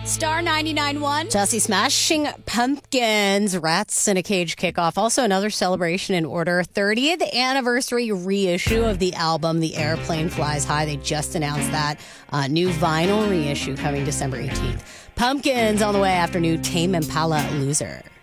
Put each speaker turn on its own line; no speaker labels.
Star 99.1.
Jesse Smashing Pumpkins, Rats in a Cage kickoff. Also another celebration in order. 30th anniversary reissue of the album, The Airplane Flies High. They just announced that. New vinyl reissue coming December 18th. Pumpkins on the way after new Tame Impala Loser.